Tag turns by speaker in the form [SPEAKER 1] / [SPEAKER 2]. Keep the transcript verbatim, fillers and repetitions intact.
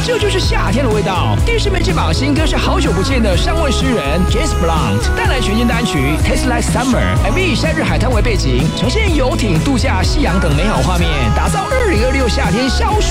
[SPEAKER 1] 这就是夏天的味道。电视梅这榜新歌是好久不见的商务诗人 James Blunt 带来全新单曲 Tastes Like Summer，M V 以山日海滩为背景，呈现游艇、度假、夕阳等美好画面，打造二零二六夏天消暑